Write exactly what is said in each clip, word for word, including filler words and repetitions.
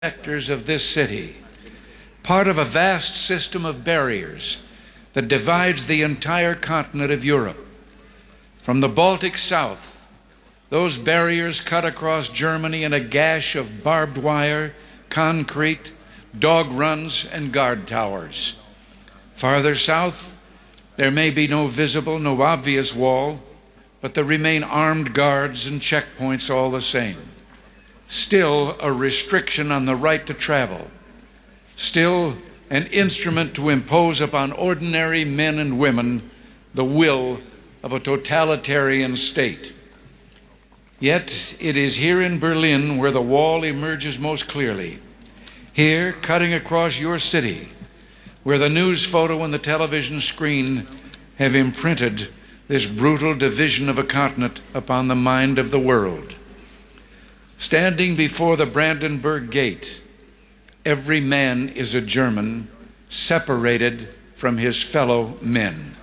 sectors of this city, part of a vast system of barriers that divides the entire continent of Europe. From the Baltic south, those barriers cut across Germany in a gash of barbed wire, concrete, dog runs, and guard towers. Farther south, there may be no visible, no obvious wall, but there remain armed guards and checkpoints all the same. Still a restriction on the right to travel. Still an instrument to impose upon ordinary men and women the will of a totalitarian state. Yet it is here in Berlin where the wall emerges most clearly. Here, cutting across your city, where the news photo and the television screen have imprinted this brutal division of a continent upon the mind of the world. Standing before the Brandenburg Gate, every man is a German, separated from his fellow men.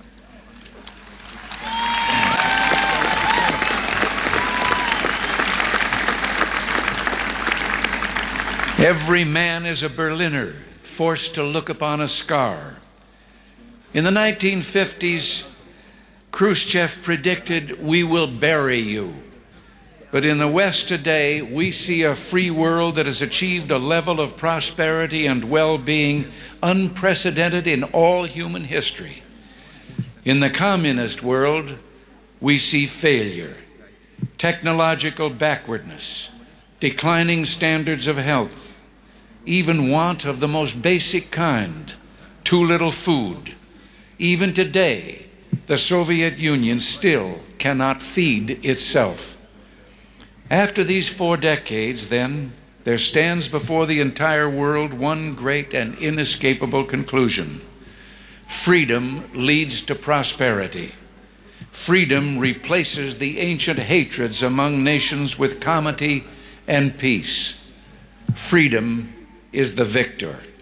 Every man is a Berliner, forced to look upon a scar. In the nineteen fifties, Khrushchev predicted, "We will bury you." But in the West today, we see a free world that has achieved a level of prosperity and well-being unprecedented in all human history. In the communist world, we see failure, technological backwardness, declining standards of health, even want of the most basic kind, too little food. Even today, the Soviet Union still cannot feed itself. After these four decades, then, there stands before the entire world one great and inescapable conclusion. Freedom leads to prosperity. Freedom replaces the ancient hatreds among nations with comity and peace. Freedom is the victor.